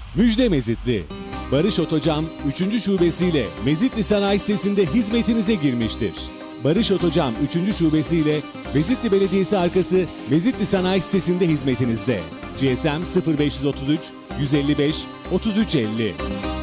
Müjde Mezitli. Barış Otocam 3. şubesiyle Mezitli Sanayi Sitesi'nde hizmetinize girmiştir. Barış Otocam 3. şubesiyle Mezitli Belediyesi arkası Mezitli Sanayi Sitesi'nde hizmetinizde. GSM 0533 155 3350.